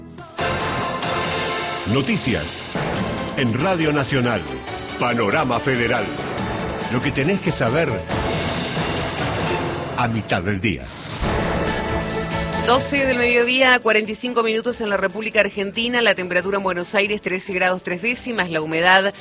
Noticias en Radio Nacional. Panorama Federal. Lo que tenés que saber a mitad del día. 12 del mediodía, 45 minutos en la República Argentina, la temperatura en Buenos Aires 13 grados 3 décimas, la humedad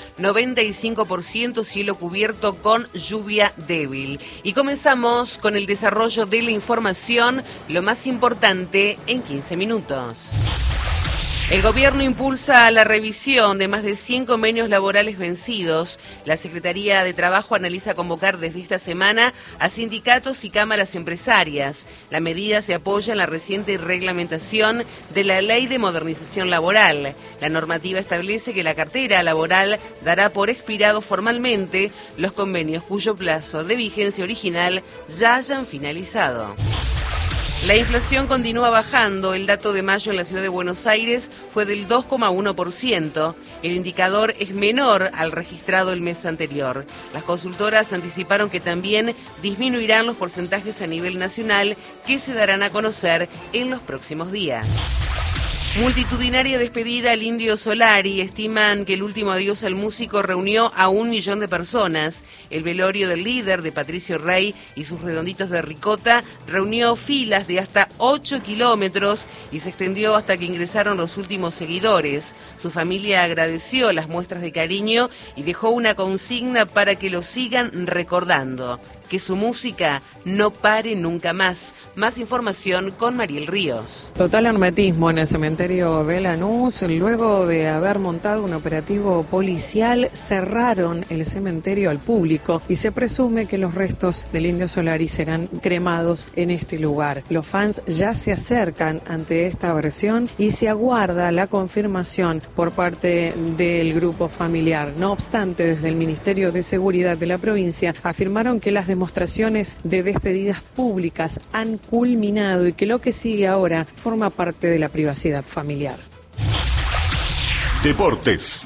95%, cielo cubierto con lluvia débil. Y comenzamos con el desarrollo de la información, lo más importante en 15 minutos. El gobierno impulsa la revisión de más de 100 convenios laborales vencidos. La Secretaría de Trabajo analiza convocar desde esta semana a sindicatos y cámaras empresarias. La medida se apoya en la reciente reglamentación de la Ley de Modernización Laboral. La normativa establece que la cartera laboral dará por expirado formalmente los convenios cuyo plazo de vigencia original ya hayan finalizado. La inflación continúa bajando. El dato de mayo en la ciudad de Buenos Aires fue del 2,1%. El indicador es menor al registrado el mes anterior. Las consultoras anticiparon que también disminuirán los porcentajes a nivel nacional que se darán a conocer en los próximos días. Multitudinaria despedida al Indio Solari. Estiman que el último adiós al músico reunió a 1 millón de personas. El velorio del líder, de Patricio Rey, y sus redonditos de ricota reunió filas de hasta 8 kilómetros y se extendió hasta que ingresaron los últimos seguidores. Su familia agradeció las muestras de cariño y dejó una consigna para que lo sigan recordando: que su música no pare nunca más. Más información con Mariel Ríos. Total hermetismo en el cementerio de Lanús. Luego de haber montado un operativo policial, cerraron el cementerio al público y se presume que los restos del Indio Solari serán cremados en este lugar. Los fans ya se acercan ante esta versión y se aguarda la confirmación por parte del grupo familiar. No obstante, desde el Ministerio de Seguridad de la provincia afirmaron que las demostraciones de despedidas públicas han culminado y que lo que sigue ahora forma parte de la privacidad familiar. Deportes.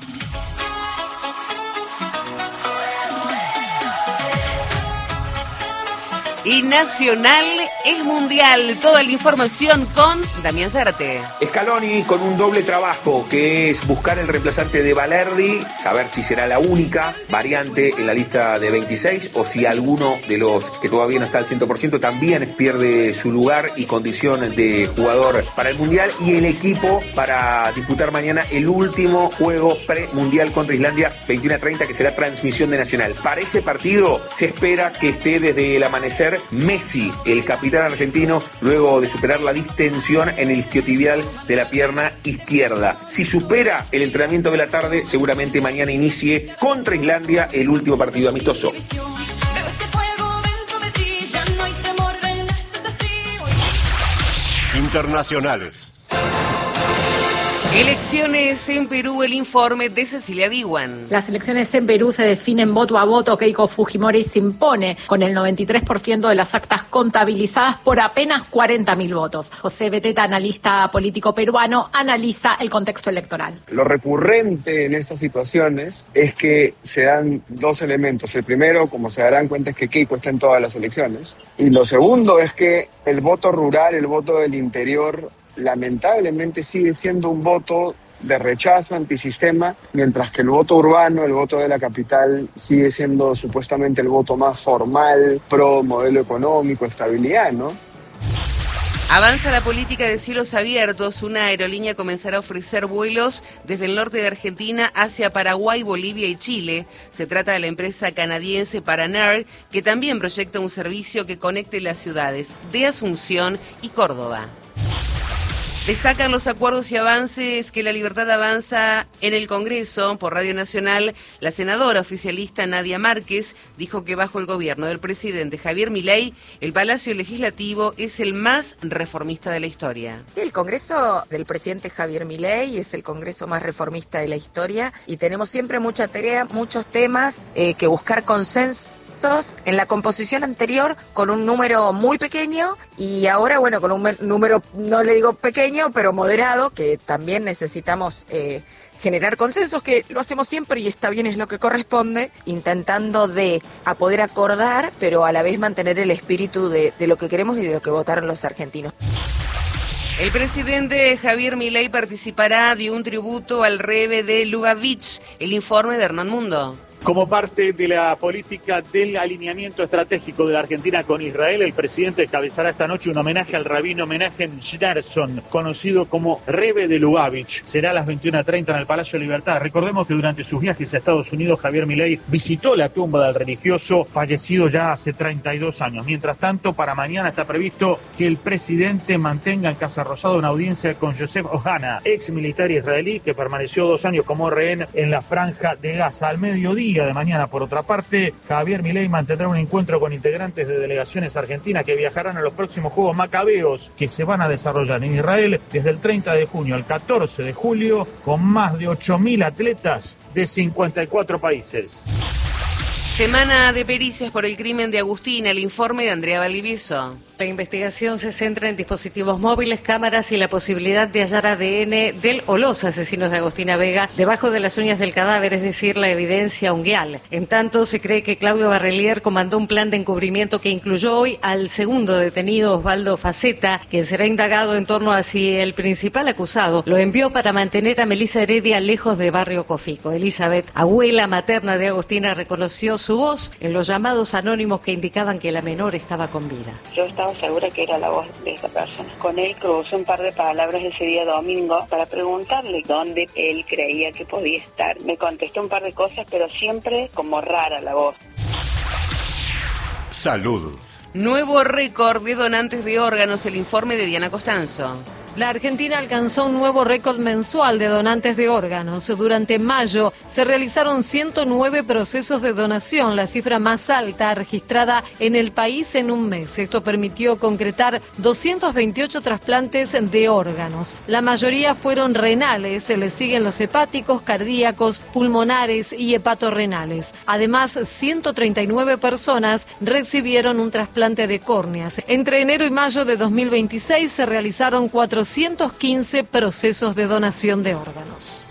Y Nacional es mundial. Toda la información con Damián Zárate. Scaloni con un doble trabajo, que es buscar el reemplazante de Balerdi, saber si será la única variante en la lista de 26 o si alguno de los que todavía no está al 100% también pierde su lugar y condición de jugador para el mundial, y el equipo para disputar mañana el último juego premundial contra Islandia 21:30, que será transmisión de Nacional. Para ese partido se espera que esté desde el amanecer Messi, el capitán argentino, luego de superar la distensión en el isquiotibial de la pierna izquierda. Si supera el entrenamiento de la tarde, seguramente mañana inicie contra Islandia el último partido amistoso. Internacionales. Elecciones en Perú, el informe de Cecilia Diwan. Las elecciones en Perú se definen voto a voto. Keiko Fujimori se impone con el 93% de las actas contabilizadas por apenas 40.000 votos. José Beteta, analista político peruano, analiza el contexto electoral. Lo recurrente en estas situaciones es que se dan dos elementos. El primero, como se darán cuenta, es que Keiko está en todas las elecciones. Y lo segundo es que el voto rural, el voto del interior, lamentablemente sigue siendo un voto de rechazo antisistema, mientras que el voto urbano, el voto de la capital, sigue siendo supuestamente el voto más formal, pro modelo económico, estabilidad, ¿no? Avanza la política de cielos abiertos. Una aerolínea comenzará a ofrecer vuelos desde el norte de Argentina hacia Paraguay, Bolivia y Chile. Se trata de la empresa canadiense Paranair, que también proyecta un servicio que conecte las ciudades de Asunción y Córdoba. Destacan los acuerdos y avances que La Libertad avanza en el Congreso. Por Radio Nacional, la senadora oficialista Nadia Márquez dijo que bajo el gobierno del presidente Javier Milei, el Palacio Legislativo es el más reformista de la historia. El Congreso del presidente Javier Milei es el Congreso más reformista de la historia y tenemos siempre mucha tarea, muchos temas que buscar consenso. En la composición anterior con un número muy pequeño y ahora, bueno, con un número, no le digo pequeño, pero moderado, que también necesitamos generar consensos, que lo hacemos siempre y está bien, es lo que corresponde, intentando a poder acordar, pero a la vez mantener el espíritu de lo que queremos y de lo que votaron los argentinos. El presidente Javier Milei participará de un tributo al rebe de Lubavitch. El informe de Hernán Mundo. Como parte de la política del alineamiento estratégico de la Argentina con Israel, el presidente encabezará esta noche un homenaje al rabino Menachem Schneerson, conocido como Rebe de Lubavitch. Será a las 21:30 en el Palacio de Libertad. Recordemos que durante sus viajes a Estados Unidos, Javier Milei visitó la tumba del religioso fallecido ya hace 32 años. Mientras tanto, para mañana está previsto que el presidente mantenga en Casa Rosada una audiencia con Joseph Ohana, ex militar israelí que permaneció 2 años como rehén en la Franja de Gaza. Al mediodía de mañana, por otra parte, Javier Milei mantendrá un encuentro con integrantes de delegaciones argentinas que viajarán a los próximos Juegos Macabeos que se van a desarrollar en Israel desde el 30 de junio al 14 de julio con más de 8.000 atletas de 54 países. Semana de pericias por el crimen de Agustina, el informe de Andrea Valdivieso. La investigación se centra en dispositivos móviles, cámaras y la posibilidad de hallar ADN del o los asesinos de Agustina Vega debajo de las uñas del cadáver, es decir, la evidencia unguial. En tanto, se cree que Claudio Barrelier comandó un plan de encubrimiento que incluyó hoy al segundo detenido, Osvaldo Faceta, quien será indagado en torno a si el principal acusado lo envió para mantener a Melissa Heredia lejos de Barrio Cofico. Elizabeth, abuela materna de Agustina, reconoció su voz en los llamados anónimos que indicaban que la menor estaba con vida. Yo estaba segura que era la voz de esa persona. Con él crucé un par de palabras ese día domingo para preguntarle dónde él creía que podía estar. Me contestó un par de cosas, pero siempre como rara la voz. Salud. Nuevo récord de donantes de órganos, el informe de Diana Costanzo. La Argentina alcanzó un nuevo récord mensual de donantes de órganos. Durante mayo se realizaron 109 procesos de donación, la cifra más alta registrada en el país en un mes. Esto permitió concretar 228 trasplantes de órganos. La mayoría fueron renales, se le siguen los hepáticos, cardíacos, pulmonares y hepatorrenales. Además, 139 personas recibieron un trasplante de córneas. Entre enero y mayo de 2026 se realizaron 415 procesos de donación de órganos.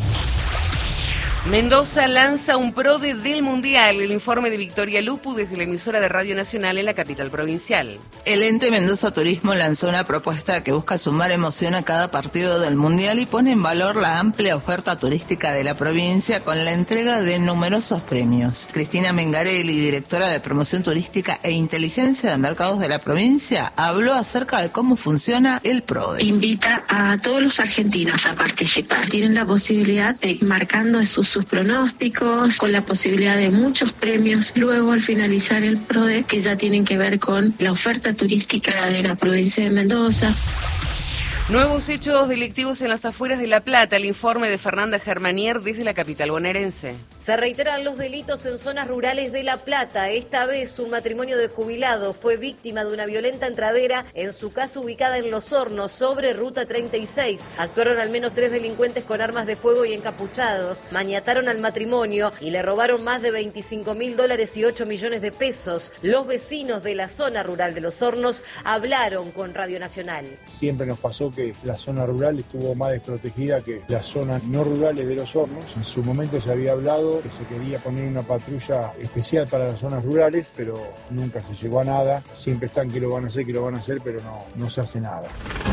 Mendoza lanza un PRODE del Mundial, el informe de Victoria Lupu desde la emisora de Radio Nacional en la capital provincial. El ente Mendoza Turismo lanzó una propuesta que busca sumar emoción a cada partido del Mundial y pone en valor la amplia oferta turística de la provincia con la entrega de numerosos premios. Cristina Mengarelli, directora de Promoción Turística e Inteligencia de Mercados de la provincia, habló acerca de cómo funciona el PRODE. Invita a todos los argentinos a participar. Tienen la posibilidad de ir marcando sus pronósticos, con la posibilidad de muchos premios. Luego, al finalizar el PRODE, que ya tienen que ver con la oferta turística de la provincia de Mendoza. Nuevos hechos delictivos en las afueras de La Plata, el informe de Fernanda Germanier desde la capital bonaerense. Se reiteran los delitos en zonas rurales de La Plata. Esta vez un matrimonio de jubilados fue víctima de una violenta entradera en su casa ubicada en Los Hornos, sobre Ruta 36. Actuaron al menos 3 delincuentes con armas de fuego y encapuchados. Maniataron al matrimonio y le robaron más de $25.000 y 8 millones de pesos. Los vecinos de la zona rural de Los Hornos hablaron con Radio Nacional. Siempre nos pasó que la zona rural estuvo más desprotegida que las zonas no rurales de Los Hornos. En su momento se había hablado que se quería poner una patrulla especial para las zonas rurales, pero nunca se llegó a nada. Siempre están que lo van a hacer, pero no se hace nada.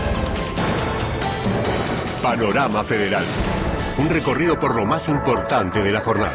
Panorama Federal. Un recorrido por lo más importante de la jornada.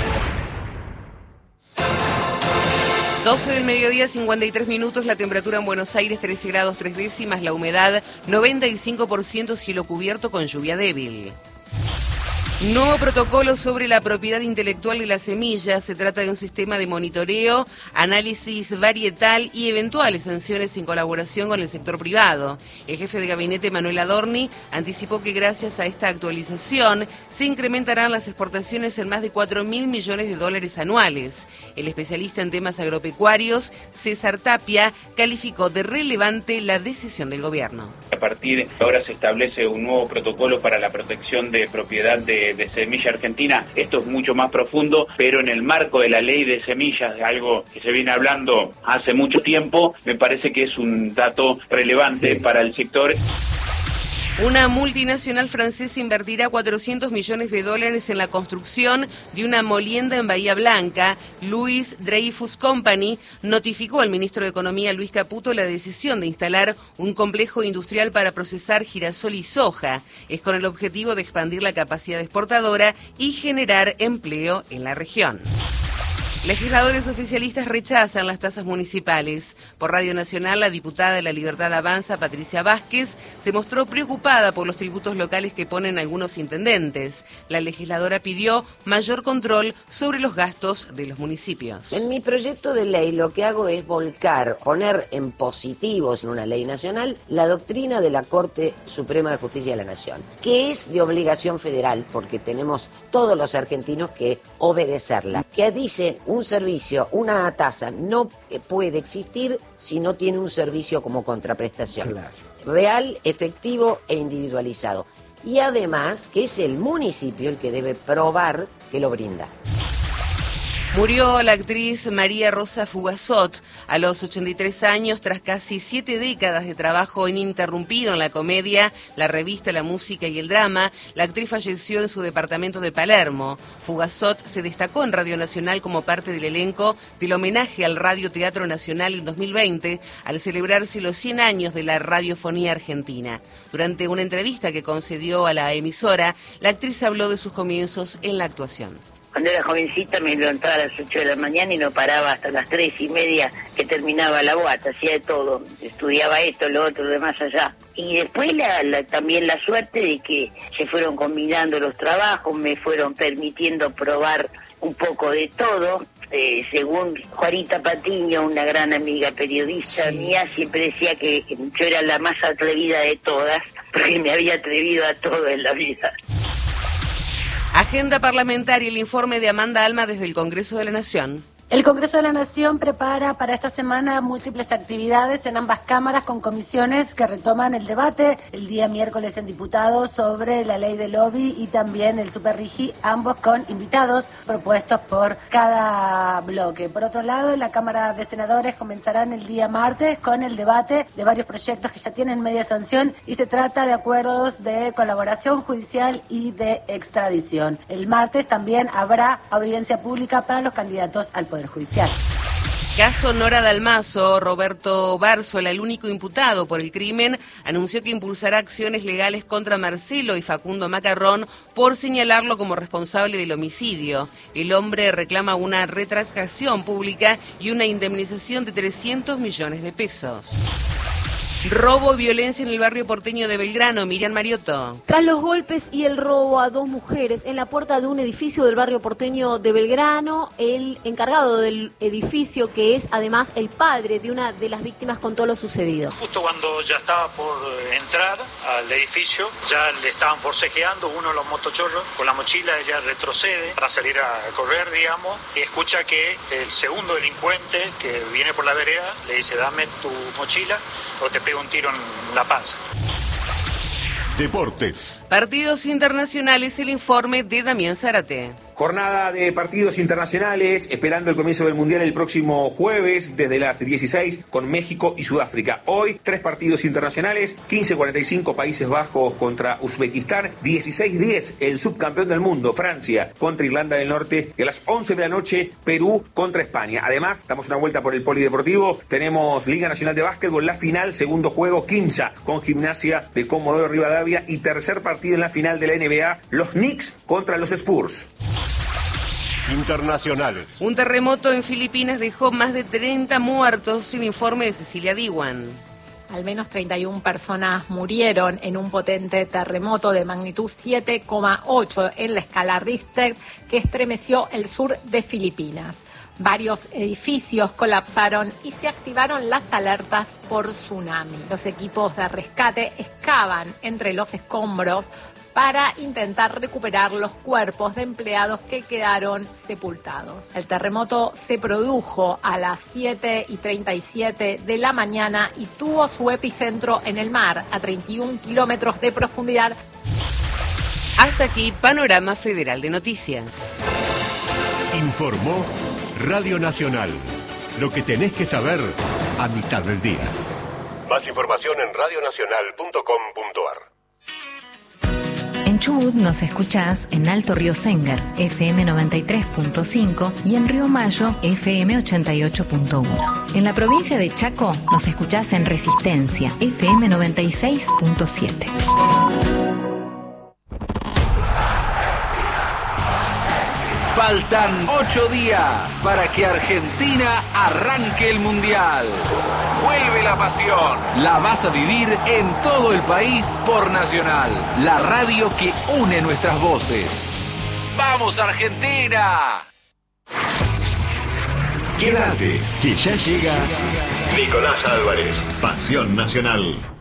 12 del mediodía, 53 minutos, la temperatura en Buenos Aires 13 grados 3 décimas, la humedad 95%, cielo cubierto con lluvia débil. Nuevo protocolo sobre la propiedad intelectual de las semillas. Se trata de un sistema de monitoreo, análisis varietal y eventuales sanciones en colaboración con el sector privado. El jefe de gabinete, Manuel Adorni, anticipó que gracias a esta actualización se incrementarán las exportaciones en más de $4.000 millones anuales. El especialista en temas agropecuarios, César Tapia, calificó de relevante la decisión del gobierno. A partir de ahora se establece un nuevo protocolo para la protección de propiedad de semilla argentina. Esto es mucho más profundo, pero en el marco de la ley de semillas, de algo que se viene hablando hace mucho tiempo, me parece que es un dato relevante para el sector. Una multinacional francesa invertirá $400 millones en la construcción de una molienda en Bahía Blanca. Louis Dreyfus Company notificó al ministro de Economía, Luis Caputo, la decisión de instalar un complejo industrial para procesar girasol y soja. Es con el objetivo de expandir la capacidad exportadora y generar empleo en la región. Legisladores oficialistas rechazan las tasas municipales. Por Radio Nacional, la diputada de La Libertad Avanza, Patricia Vázquez, se mostró preocupada por los tributos locales que ponen algunos intendentes. La legisladora pidió mayor control sobre los gastos de los municipios. En mi proyecto de ley lo que hago es poner en positivos en una ley nacional la doctrina de la Corte Suprema de Justicia de la Nación, que es de obligación federal porque tenemos todos los argentinos que obedecerla, que dice un servicio, una tasa no puede existir si no tiene un servicio como contraprestación. Claro. Real, efectivo e individualizado. Y además que es el municipio el que debe probar que lo brinda. Murió la actriz María Rosa Fugazot a los 83 años tras casi 7 décadas de trabajo ininterrumpido en la comedia, la revista, la música y el drama. La actriz falleció en su departamento de Palermo. Fugazot se destacó en Radio Nacional como parte del elenco del homenaje al Radio Teatro Nacional en 2020 al celebrarse los 100 años de la radiofonía argentina. Durante una entrevista que concedió a la emisora, la actriz habló de sus comienzos en la actuación. Cuando era jovencita me levantaba a las 8 de la mañana y no paraba hasta las 3:30 que terminaba la boata, hacía de todo, estudiaba esto, lo otro, de más allá. Y después también la suerte de que se fueron combinando los trabajos, me fueron permitiendo probar un poco de todo. Según Juanita Patiño, una gran amiga periodista mía, siempre decía que yo era la más atrevida de todas, porque me había atrevido a todo en la vida. Agenda parlamentaria, el informe de Amanda Alma desde el Congreso de la Nación. El Congreso de la Nación prepara para esta semana múltiples actividades en ambas cámaras con comisiones que retoman el debate el día miércoles en diputados sobre la ley de lobby y también el superrigi, ambos con invitados propuestos por cada bloque. Por otro lado, en la Cámara de Senadores comenzarán el día martes con el debate de varios proyectos que ya tienen media sanción y se trata de acuerdos de colaboración judicial y de extradición. El martes también habrá audiencia pública para los candidatos al Poder Judicial. Caso Nora Dalmazo. Roberto Bárzola, el único imputado por el crimen, anunció que impulsará acciones legales contra Marcelo y Facundo Macarrón por señalarlo como responsable del homicidio. El hombre reclama una retractación pública y una indemnización de 300 millones de pesos. Robo y violencia en el barrio porteño de Belgrano. Miriam Mariotto. Tras los golpes y el robo a 2 mujeres en la puerta de un edificio del barrio porteño de Belgrano, el encargado del edificio, que es además el padre de una de las víctimas, contó lo sucedido. Justo cuando ya estaba por entrar al edificio, ya le estaban forcejeando uno de los motochorros con la mochila. Ella retrocede para salir a correr, digamos, y escucha que el segundo delincuente que viene por la vereda le dice: dame tu mochila o te pego un tiro en la panza. Deportes. Partidos internacionales, el informe de Damián Zárate. Jornada de partidos internacionales, esperando el comienzo del Mundial el próximo jueves desde las 16 con México y Sudáfrica. Hoy 3 partidos internacionales, 15:45 Países Bajos contra Uzbekistán, 16:10 el subcampeón del mundo, Francia contra Irlanda del Norte, y a las 11 de la noche Perú contra España. Además, damos una vuelta por el polideportivo, tenemos Liga Nacional de Básquetbol, la final, segundo juego, Quimsa con Gimnasia de Comodoro Rivadavia, y tercer partido en la final de la NBA, los Knicks contra los Spurs. Internacionales. Un terremoto en Filipinas dejó más de 30 muertos, el informe de Cecilia Diwan. Al menos 31 personas murieron en un potente terremoto de magnitud 7,8 en la escala Richter que estremeció el sur de Filipinas. Varios edificios colapsaron y se activaron las alertas por tsunami. Los equipos de rescate excavan entre los escombros para intentar recuperar los cuerpos de empleados que quedaron sepultados. El terremoto se produjo a las 7:37 de la mañana y tuvo su epicentro en el mar, a 31 kilómetros de profundidad. Hasta aquí, Panorama Federal de Noticias. Informó Radio Nacional. Lo que tenés que saber a mitad del día. Más información en radionacional.com.ar. En Chubut nos escuchás en Alto Río Sengar, FM 93.5 y en Río Mayo, FM 88.1. En la provincia de Chaco nos escuchás en Resistencia, FM 96.7. Faltan 8 días para que Argentina arranque el Mundial. Vuelve la pasión. La vas a vivir en todo el país por Nacional, la radio que une nuestras voces. ¡Vamos, Argentina! Quédate, que ya llega Nicolás Álvarez, Pasión Nacional.